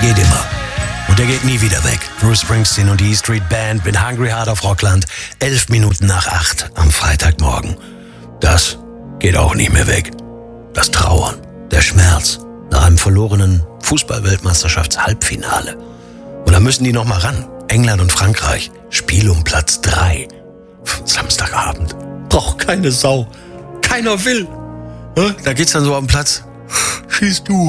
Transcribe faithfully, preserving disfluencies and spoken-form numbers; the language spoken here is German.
geht immer. Und der geht nie wieder weg. Bruce Springsteen und die E Street Band mit Hungry Heart auf Rockland. Elf Minuten nach acht am Freitagmorgen. Das geht auch nicht mehr weg. Das Trauern, der Schmerz nach einem verlorenen Fußball-Weltmeisterschafts-Halbfinale. Und da müssen die noch mal ran. England und Frankreich. Spiel um Platz drei. Samstagabend. Braucht keine Sau. Keiner will. Da geht's dann so am Platz. Schieß du.